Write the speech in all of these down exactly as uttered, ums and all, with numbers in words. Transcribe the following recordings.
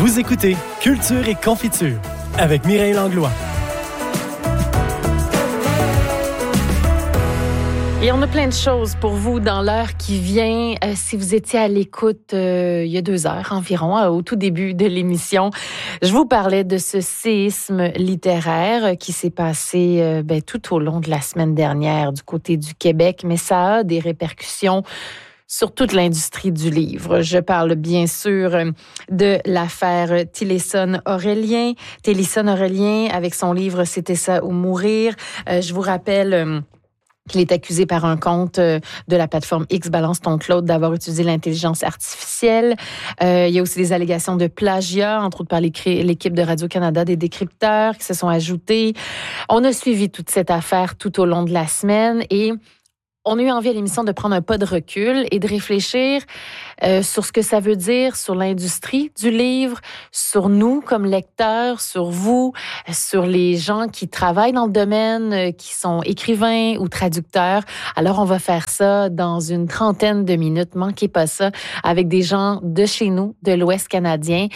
Vous écoutez Culture et Confiture avec Mireille Langlois. Et on a plein de choses pour vous dans l'heure qui vient. Euh, si vous étiez à l'écoute euh, il y a deux heures environ, euh, au tout début de l'émission, je vous parlais de ce séisme littéraire qui s'est passé euh, ben, tout au long de la semaine dernière du côté du Québec, mais ça a des répercussions sur toute l'industrie du livre. Je parle bien sûr de l'affaire Tillerson-Aurélien. Tillerson-Aurélien avec son livre « C'était ça ou mourir ». Euh, je vous rappelle... Euh, qu'il est accusé par un compte de la plateforme X, Balance ton Claude, d'avoir utilisé l'intelligence artificielle. Euh, il y a aussi des allégations de plagiat, entre autres par l'équipe de Radio-Canada, des décrypteurs qui se sont ajoutés. On a suivi toute cette affaire tout au long de la semaine et on a eu envie à l'émission de prendre un pas de recul et de réfléchir euh, sur ce que ça veut dire sur l'industrie du livre, sur nous comme lecteurs, sur vous, sur les gens qui travaillent dans le domaine, euh, qui sont écrivains ou traducteurs. Alors, on va faire ça dans une trentaine de minutes. Manquez pas ça, avec des gens de chez nous, de l'Ouest canadien.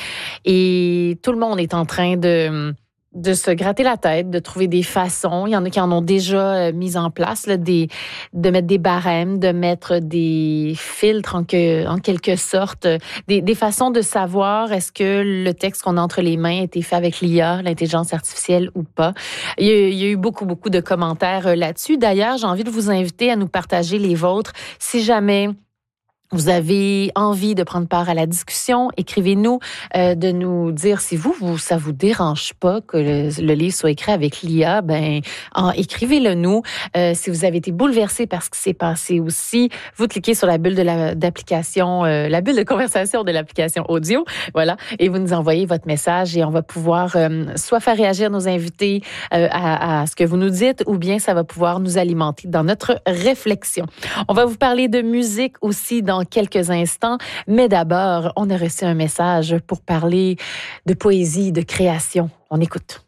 Et tout le monde est en train de... de se gratter la tête, de trouver des façons. Il y en a qui en ont déjà mis en place, là, des, de mettre des barèmes, de mettre des filtres en, que, en quelque sorte, des, des façons de savoir est-ce que le texte qu'on a entre les mains a été fait avec l'I A, l'intelligence artificielle ou pas. Il y a, il y a eu beaucoup, beaucoup de commentaires là-dessus. D'ailleurs, j'ai envie de vous inviter à nous partager les vôtres. Si jamais vous avez envie de prendre part à la discussion, écrivez-nous, euh, de nous dire si vous, vous ça vous dérange pas que le, le livre soit écrit avec l'I A, ben en, écrivez-le nous. Euh, si vous avez été bouleversé par ce qui s'est passé aussi, vous cliquez sur la bulle de la d'application, euh, la bulle de conversation de l'application audio, voilà, et vous nous envoyez votre message et on va pouvoir euh, soit faire réagir nos invités euh, à, à ce que vous nous dites, ou bien ça va pouvoir nous alimenter dans notre réflexion. On va vous parler de musique aussi dans quelques instants, mais d'abord, on a reçu un message pour parler de poésie, de création. On écoute.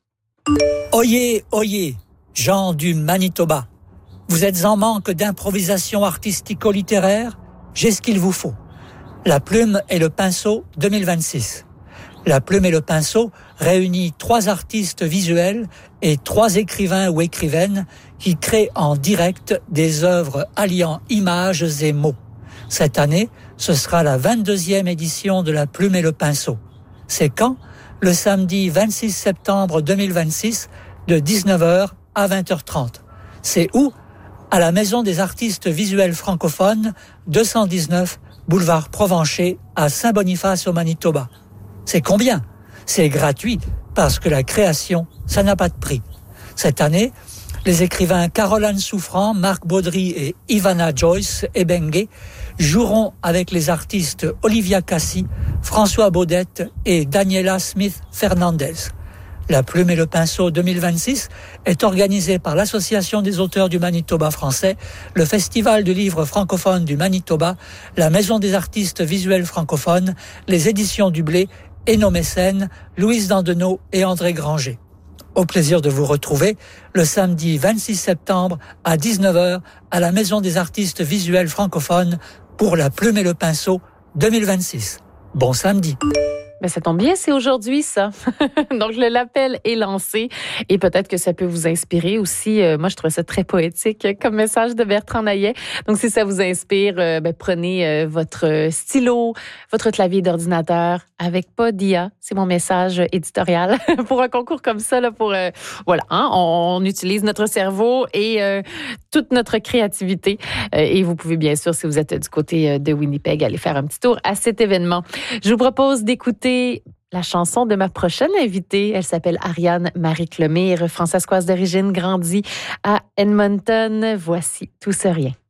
Oyez, oyez, gens du Manitoba. Vous êtes en manque d'improvisation artistico-littéraire? J'ai ce qu'il vous faut. La plume et le pinceau deux mille vingt-six. La plume et le pinceau réunit trois artistes visuels et trois écrivains ou écrivaines qui créent en direct des œuvres alliant images et mots. Cette année, ce sera la vingt-deuxième édition de La Plume et le Pinceau. C'est quand? Le samedi vingt-six septembre deux mille vingt-six, de dix-neuf heures à vingt heures trente. C'est où? À la Maison des artistes visuels francophones, deux cent dix-neuf, boulevard Provencher, à Saint-Boniface au Manitoba. C'est combien? C'est gratuit, parce que la création, ça n'a pas de prix. Cette année, les écrivains Caroline Souffrant, Marc Baudry et Ivana Joyce Ebengue joueront avec les artistes Olivia Cassi, François Baudette et Daniela Smith-Fernandez. La Plume et le Pinceau deux mille vingt-six est organisée par l'Association des auteurs du Manitoba français, le Festival du livre francophone du Manitoba, la Maison des artistes visuels francophones, les éditions du Blé et nos mécènes, Louise Dandenot et André Granger. Au plaisir de vous retrouver le samedi vingt-six septembre à dix-neuf heures à la Maison des artistes visuels francophones pour La Plume et le Pinceau deux mille vingt-six. Bon samedi. Mais ça tombe bien, c'est aujourd'hui, ça. Donc, le l'appel est lancé et peut-être que ça peut vous inspirer aussi. Euh, moi, je trouve ça très poétique comme message de Bertrand Naillet. Donc, si ça vous inspire, euh, ben, prenez euh, votre stylo, votre clavier d'ordinateur avec pas d'I A. C'est mon message éditorial pour un concours comme ça. Là, pour euh, voilà, hein, on, on utilise notre cerveau et euh, toute notre créativité. Euh, et vous pouvez, bien sûr, si vous êtes du côté de Winnipeg, aller faire un petit tour à cet événement. Je vous propose d'écouter la chanson de ma prochaine invitée. Elle s'appelle Ariane Marie Clemire, françaiscoise d'origine, grandie à Edmonton. Voici Tout ce rien.